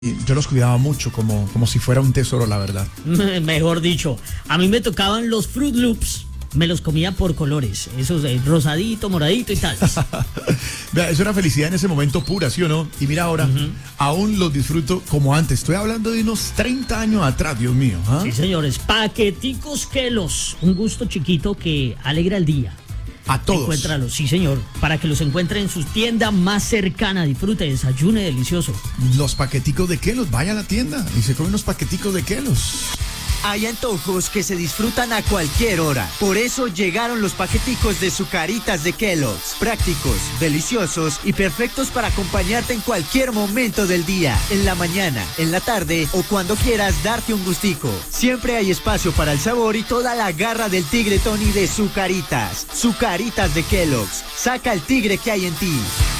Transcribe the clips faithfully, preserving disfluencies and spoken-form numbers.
Yo los cuidaba mucho, como, como si fuera un tesoro, la verdad. Mejor dicho, a mí me tocaban los Fruit Loops, me los comía por colores, esos eh, rosadito, moradito y tal. Vea, eso era felicidad en ese momento pura, ¿sí o no? Y mira ahora, uh-huh. aún los disfruto como antes. Estoy hablando de unos treinta años atrás, Dios mío. ¿Ah? Sí, señores, paqueticos Kelos, un gusto chiquito que alegra el día. A todos. Encuéntralos, sí señor, para que los encuentren en su tienda más cercana. Disfrute, desayune delicioso. Los paqueticos de Kelos, vaya a la tienda y se come unos paqueticos de Kelos. Hay antojos que se disfrutan a cualquier hora. Por eso llegaron los paqueticos de Zucaritas de Kellogg's. Prácticos, deliciosos y perfectos para acompañarte en cualquier momento del día. En la mañana, en la tarde o cuando quieras darte un gustico. Siempre hay espacio para el sabor y toda la garra del tigre Tony de Zucaritas. Zucaritas de Kellogg's. Saca el tigre que hay en ti.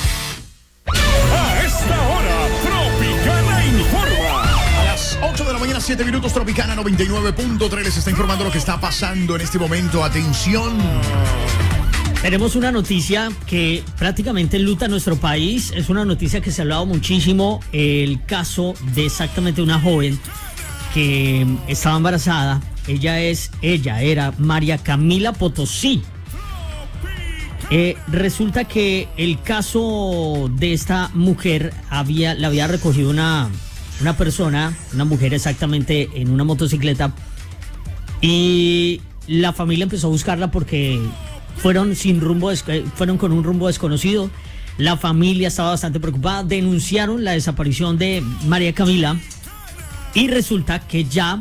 A esta hora, Tropicana informa. ocho de la mañana, siete minutos, Tropicana noventa y nueve punto tres les está informando lo que está pasando en este momento. Atención. Tenemos una noticia que prácticamente enluta a nuestro país. Es una noticia que se ha hablado muchísimo. El caso de exactamente una joven que estaba embarazada. Ella es, ella era María Camila Potosí. Eh, resulta que el caso de esta mujer había, la había recogido una... Una persona, una mujer exactamente, en una motocicleta, y la familia empezó a buscarla porque fueron sin rumbo, fueron con un rumbo desconocido. La familia estaba bastante preocupada, denunciaron la desaparición de María Camila y resulta que ya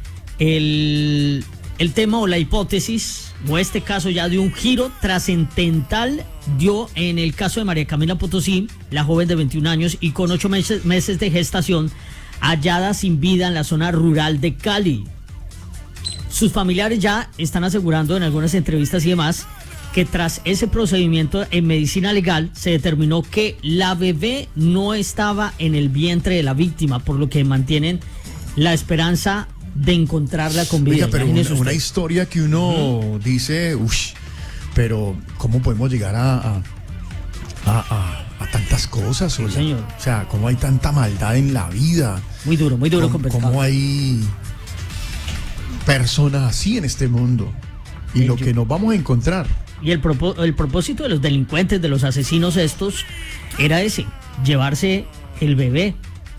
el, el tema o la hipótesis o este caso ya dio un giro trascendental. Dio en el caso de María Camila Potosí, la joven de veintiún años y con ocho meses, meses de gestación, hallada sin vida en la zona rural de Cali. Sus familiares ya están asegurando en algunas entrevistas y demás que tras ese procedimiento en medicina legal se determinó que la bebé no estaba en el vientre de la víctima, por lo que mantienen la esperanza de encontrarla con vida. Oiga, pero una, una historia que uno uh-huh. dice, uff. Pero, ¿cómo podemos llegar a, a, a, a, a tantas cosas? Sí, señor. O sea, ¿cómo hay tanta maldad en la vida? Muy duro, muy duro. ¿Cómo, ¿Cómo hay personas así en este mundo? Y sí, lo yo... que nos vamos a encontrar. Y el, propó- el propósito de los delincuentes, de los asesinos estos, era ese, llevarse el bebé.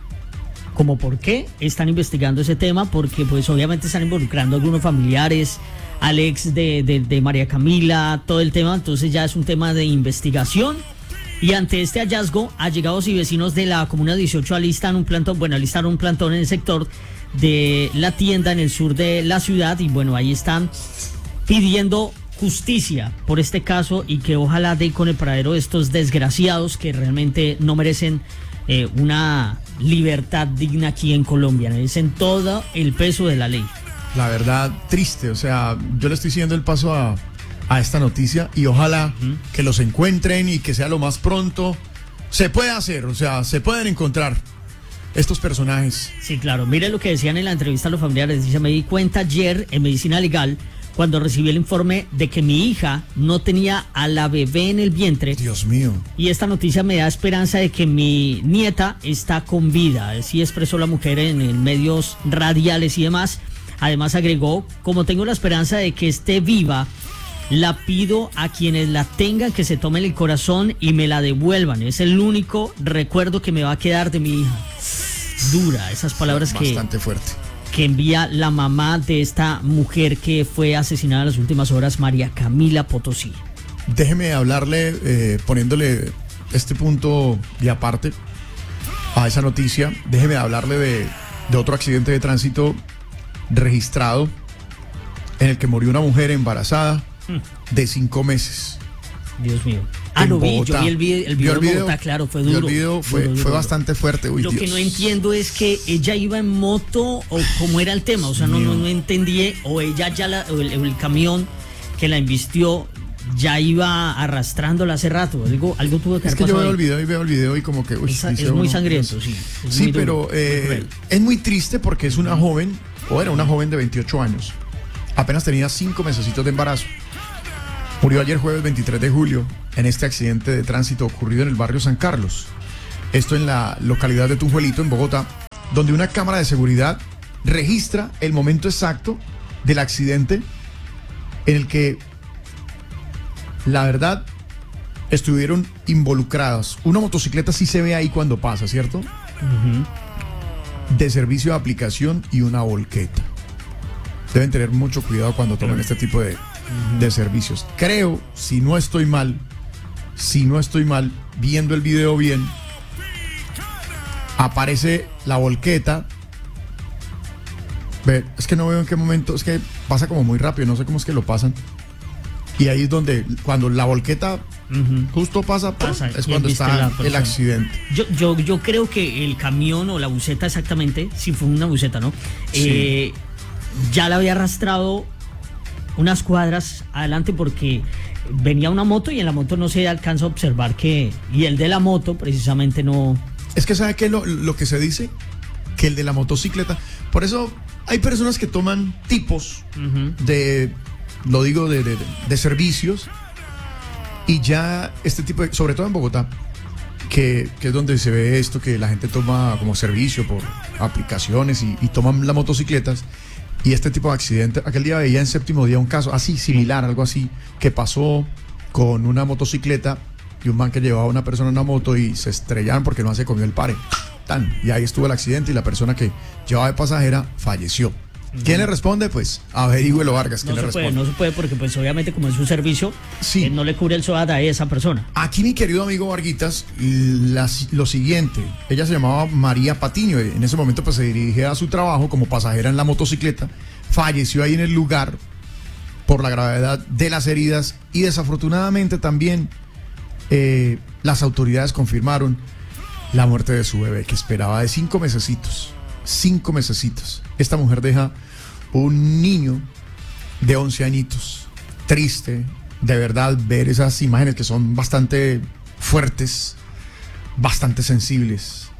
¿Cómo por qué están investigando ese tema? Porque pues obviamente están involucrando a algunos familiares, al ex de, de, de María Camila, todo el tema, entonces ya es un tema de investigación. Y ante este hallazgo, allegados y vecinos de la Comuna dieciocho alistan un plantón, bueno, alistaron un plantón en el sector de la tienda en el sur de la ciudad y bueno, ahí están pidiendo justicia por este caso y que ojalá dé con el paradero de estos desgraciados que realmente no merecen eh, una libertad digna aquí en Colombia, merecen todo el peso de la ley. La verdad, triste, o sea, yo le estoy siguiendo el paso a, a esta noticia y ojalá uh-huh. que los encuentren y que sea lo más pronto. Se puede hacer, o sea, se pueden encontrar estos personajes. Sí, claro, mire lo que decían en la entrevista a los familiares. Dice, me di cuenta ayer en medicina legal cuando recibí el informe de que mi hija no tenía a la bebé en el vientre. Dios mío. Y esta noticia me da esperanza de que mi nieta está con vida. Así expresó la mujer en, en medios radiales y demás. Además agregó, como tengo la esperanza de que esté viva, la pido a quienes la tengan que se tomen el corazón y me la devuelvan. Es el único recuerdo que me va a quedar de mi hija. Dura, esas palabras que, bastante fuerte. que envía la mamá de esta mujer que fue asesinada en las últimas horas, María Camila Potosí. Déjeme hablarle, eh, poniéndole este punto de aparte a esa noticia, déjeme hablarle de, de otro accidente de tránsito registrado en el que murió una mujer embarazada mm. de cinco meses. Dios mío. Ah, no vi, yo vi el video, el video, el video de Bogotá, claro, fue duro. El video fue, duro, duro, fue duro. bastante fuerte. Uy, Lo Dios. que no entiendo es que ella iba en moto o cómo era el tema, o sea, no, no, no entendí, o ella ya, la, o el, el camión que la embistió ya iba arrastrándola hace rato, algo, algo tuvo que haber pasado. Es que yo veo ahí. el video y veo el video y como que... Uy, es es muy uno, sangriento, sí. Es sí, muy pero duro, eh, muy es muy triste porque es una joven, o era una joven de veintiocho años, apenas tenía cinco mesecitos de embarazo. Murió ayer jueves veintitrés de julio en este accidente de tránsito ocurrido en el barrio San Carlos. esto en la localidad de Tunjuelito, en Bogotá, donde una cámara de seguridad registra el momento exacto del accidente en el que, la verdad, estuvieron involucradas. Una motocicleta sí se ve ahí cuando pasa, ¿cierto? Uh-huh. De servicio de aplicación y una volqueta. Deben tener mucho cuidado cuando toman este tipo de, uh-huh. de servicios. Creo, si no estoy mal, si no estoy mal, viendo el video bien, aparece la volqueta. Ve, es que no veo en qué momento, es que pasa como muy rápido, no sé cómo es que lo pasan. Y ahí es donde, cuando la volqueta uh-huh. justo pasa, pasa es cuando está el accidente. Yo, yo, yo creo que el camión o la buseta exactamente, si fue una buseta, ¿no? Sí. Eh, ya la había arrastrado unas cuadras adelante porque venía una moto y en la moto no se alcanza a observar que... Y el de la moto precisamente no... Es que ¿sabe qué? Lo, lo que se dice, que el de la motocicleta... Por eso hay personas que toman tipos uh-huh. de... Lo digo de, de, de servicios. Y ya este tipo de... Sobre todo en Bogotá, que, que es donde se ve esto, que la gente toma como servicio por aplicaciones y, y toman las motocicletas. Y este tipo de accidente, aquel día veía en Séptimo Día un caso así, similar, algo así, que pasó con una motocicleta y un man que llevaba a una persona en una moto y se estrellaron porque no se comió el pare. Tan, y ahí estuvo el accidente y la persona que llevaba de pasajera falleció. ¿Quién le responde? Pues averígüelo, Vargas. ¿Quién no le se responde? Puede, no se puede porque pues obviamente como es un servicio, sí. eh, no le cubre el SOAT a esa persona. Aquí mi querido amigo Varguitas, la, lo siguiente, ella se llamaba María Patiño, en ese momento pues se dirigía a su trabajo como pasajera en la motocicleta, falleció ahí en el lugar por la gravedad de las heridas y desafortunadamente también eh, las autoridades confirmaron la muerte de su bebé que esperaba de cinco mesecitos. Cinco mesecitos. Esta mujer deja un niño de once añitos. Triste, de verdad, ver esas imágenes que son bastante fuertes, bastante sensibles.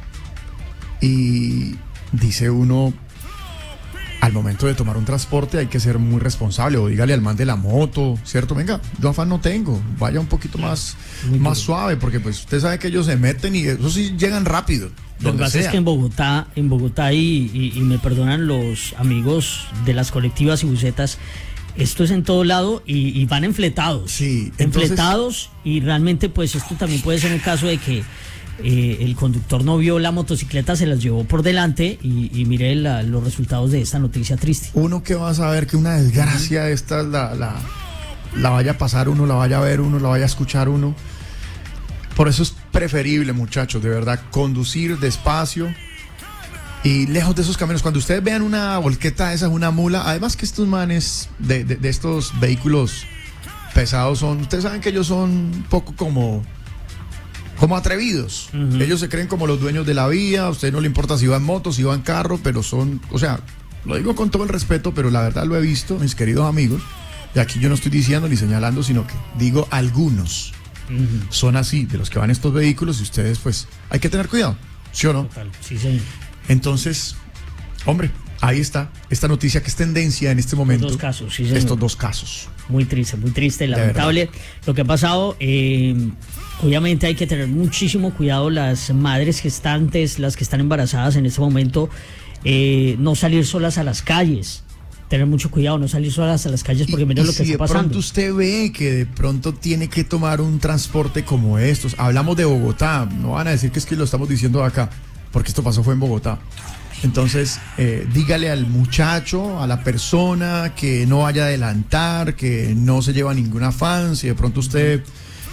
Y dice uno, al momento de tomar un transporte hay que ser muy responsable, o dígale al man de la moto, ¿cierto? Venga, yo afán no tengo, vaya un poquito más, más suave, porque pues usted sabe que ellos se meten y eso sí llegan rápido. Lo que pasa es que en Bogotá, en Bogotá y, y, y me perdonan los amigos de las colectivas y busetas, esto es en todo lado y, y van enfletados. Sí, entonces... enfletados y realmente pues esto también puede ser un caso de que eh, el conductor no vio la motocicleta, se las llevó por delante y, y mire la, los resultados de esta noticia triste. Uno que va a saber que una desgracia esta la, la, la vaya a pasar uno, la vaya a ver uno, la vaya a escuchar uno. Por eso es preferible, muchachos, de verdad, conducir despacio y lejos de esos caminos. Cuando ustedes vean una volqueta esa, una mula, además que estos manes de, de, de estos vehículos pesados son, ustedes saben que ellos son un poco como, como atrevidos. Uh-huh. Ellos se creen como los dueños de la vía, a usted no le importa si va en moto, si va en carro, pero son, o sea, lo digo con todo el respeto, pero la verdad lo he visto, mis queridos amigos, y aquí yo no estoy diciendo ni señalando, sino que digo algunos. Uh-huh. Son así, de los que van estos vehículos y ustedes pues hay que tener cuidado, ¿sí o no? Total, sí señor. Entonces, hombre, ahí está esta noticia que es tendencia en este momento. Estos dos casos, sí señor. Estos dos casos. Muy triste, muy triste, lamentable lo que ha pasado. Eh, obviamente hay que tener muchísimo cuidado las madres gestantes, las que están embarazadas en este momento, eh, no salir solas a las calles. Tener mucho cuidado, no salir solas a las calles porque miren lo que si está pasando. De pronto usted ve que de pronto tiene que tomar un transporte como estos. Hablamos de Bogotá, no van a decir que es que lo estamos diciendo acá, porque esto pasó fue en Bogotá. Entonces, eh, dígale al muchacho, a la persona que no vaya a adelantar, que no se lleva ningún afán. Si de pronto usted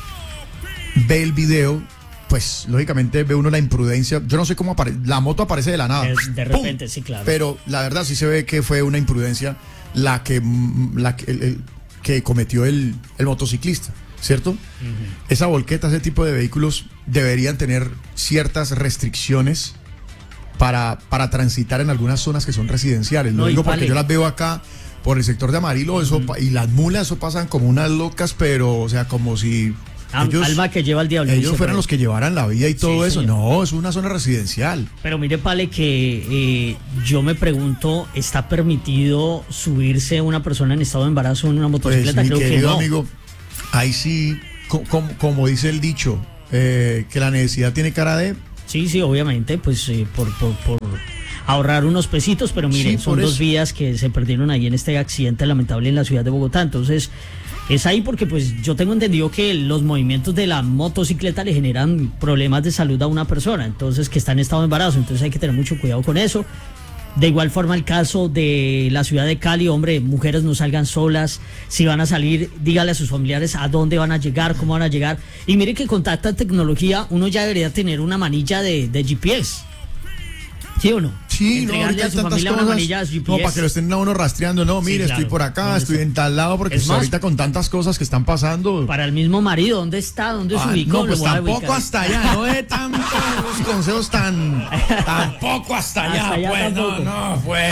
ve el video, pues lógicamente ve uno la imprudencia. Yo no sé cómo aparece, la moto aparece de la nada. De, de repente, ¡pum! Sí, claro. Pero la verdad sí se ve que fue una imprudencia la que, la que, el, el, que cometió el, el motociclista, ¿cierto? Uh-huh. Esa volqueta, ese tipo de vehículos deberían tener ciertas restricciones para, para transitar en algunas zonas que son residenciales. Lo no, digo porque yo las veo acá por el sector de Amarillo, eso, uh-huh. y las mulas, eso pasan como unas locas, pero o sea, como si... Ellos, alma que lleva al diablo. Ellos fueran los que llevaran la vida y todo sí, eso. Señor. No, es una zona residencial. Pero mire, Pale, que eh, yo me pregunto, ¿está permitido subirse una persona en estado de embarazo en una motocicleta? Pues, Creo mi querido que no. amigo, ahí sí, como, como dice el dicho, eh, que la necesidad tiene cara de... Sí, sí, obviamente, pues eh, por, por, por ahorrar unos pesitos, pero miren, Sí, son por dos eso. vidas que se perdieron ahí en este accidente lamentable en la ciudad de Bogotá. Entonces, es ahí porque pues yo tengo entendido que los movimientos de la motocicleta le generan problemas de salud a una persona, entonces que está en estado de embarazo, entonces hay que tener mucho cuidado con eso. De igual forma el caso de la ciudad de Cali, hombre, mujeres no salgan solas, si van a salir, dígale a sus familiares a dónde van a llegar, cómo van a llegar. Y mire que con tanta tecnología uno ya debería tener una manilla de, de G P S. ¿Sí o no? Sí, no, Entregarle ahorita a hay su tantas familia una cosas. manilla de G P S. No, para que lo estén a uno rastreando, no, Sí, mire, claro. estoy por acá, ¿Dónde estoy está? en tal lado, porque Es pues, más, ahorita con tantas cosas que están pasando... Para el mismo marido, ¿dónde está? ¿Dónde se Ah, ubicó? no, Lo pues voy a tampoco ubicar. hasta allá, no de tantos consejos tan... Tampoco hasta allá, Hasta allá pues, tampoco. no, no, pues...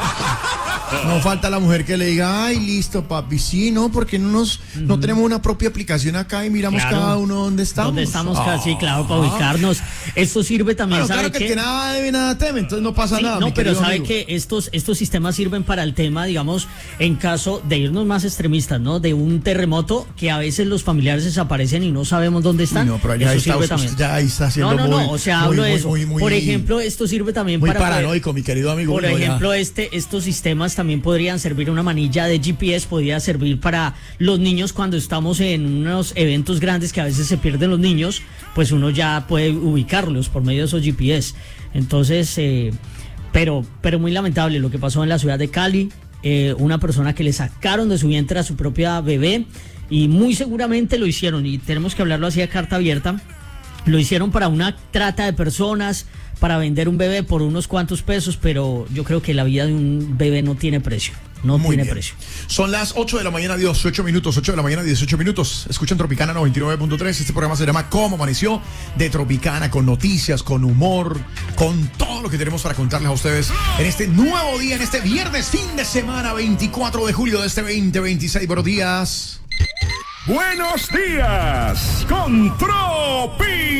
No falta la mujer que le diga, ay, listo, papi, sí, no, porque no nos, no tenemos una propia aplicación acá y miramos Claro. cada uno dónde estamos. ¿Dónde estamos? Ah. Sí, claro, para ubicarnos. Esto sirve también, Bueno, ¿sabe claro que qué? el que nada debe, nada teme, entonces no pasa Sí, nada. no, mi pero querido sabe amigo. que estos, estos sistemas sirven para el tema, digamos, en caso de irnos más extremistas, ¿no? De un terremoto que a veces los familiares desaparecen y no sabemos dónde están. Uy, no, pero ahí eso ya está, sirve usted también. ya ahí está haciendo no, no, no, muy- o sea, muy, hablo de muy, eso. muy, muy- Por ejemplo, esto sirve también Muy para poder- paranoico, mi querido amigo. Por Uy, no, ya. ejemplo, este, estos sistemas también podrían servir, una manilla de G P S podría servir para los niños cuando estamos en unos eventos grandes que a veces se pierden los niños, pues uno ya puede ubicarlos por medio de esos G P S. Entonces, eh, pero, pero muy lamentable lo que pasó en la ciudad de Cali, eh, una persona que le sacaron de su vientre a su propia bebé y muy seguramente lo hicieron, y tenemos que hablarlo así a carta abierta, lo hicieron para una trata de personas, para vender un bebé por unos cuantos pesos, pero yo creo que la vida de un bebé no tiene precio, no Muy tiene bien. precio. Son las ocho de la mañana, dieciocho minutos, ocho de la mañana, dieciocho minutos. Escuchan Tropicana noventa y nueve punto tres. Este programa se llama ¿Cómo amaneció? De Tropicana, con noticias, con humor, con todo lo que tenemos para contarles a ustedes en este nuevo día, en este viernes, fin de semana, veinticuatro de julio de este veinte veintiséis. Buenos días. Buenos días con Tropi.